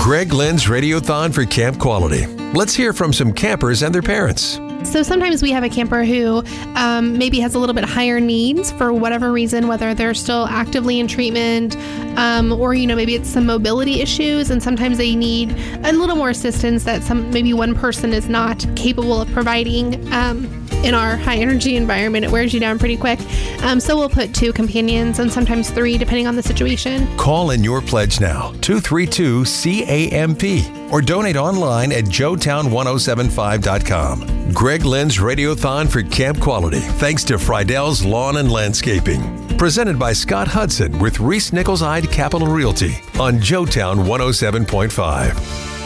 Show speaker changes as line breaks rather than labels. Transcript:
Greg Lynn's Radiothon for Camp Quality. Let's hear from some campers and their parents.
So sometimes we have a camper who maybe has a little bit higher needs for whatever reason, whether they're still actively in treatment or, maybe it's some mobility issues. And sometimes they need a little more assistance that maybe one person is not capable of providing. In our high energy environment, it wears you down pretty quick. So we'll put 2 companions and sometimes 3, depending on the situation.
Call in your pledge now, 232-CAMP, or donate online at joetown1075.com. Greg Lynn's Radiothon for Camp Quality, thanks to Friedell's Lawn and Landscaping. Presented by Scott Hudson with Reese Nichols-Ide Capital Realty on Joetown 107.5.